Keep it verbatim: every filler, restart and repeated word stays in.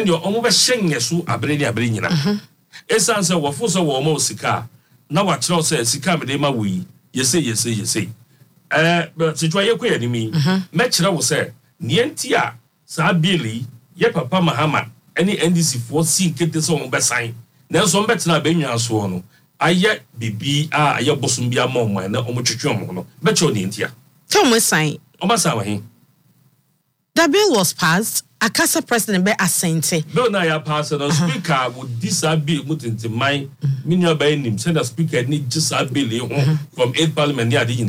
and your own shen yesu abreni abrenina. Esan say wofo so wo ma sika na wa kire say sika me de ma wi yese yese yese eh but situa ye koye ni mi me kire wo say ne enti a sa bieli ye papa Mahama any N D C for si kete so mo besan na so mo betena benwa so no aye bibi a aye bosum bia ma mo na o mo twetwe mo no be kire ne enti a tell me sign o ma sa wa hin. The bill was passed. Akasa president be assente. Bill na ya pass the speaker would disagree with my minya by him. Send the speaker need just a bill from eight parliament.